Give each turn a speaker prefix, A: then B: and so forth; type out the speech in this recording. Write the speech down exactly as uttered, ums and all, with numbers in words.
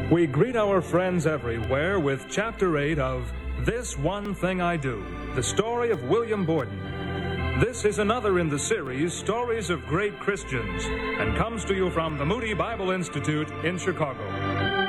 A: We greet our friends everywhere with Chapter eight of This One Thing I Do, the story of William Borden. This is another in the series, Stories of Great Christians, and comes to you from the Moody Bible Institute in Chicago.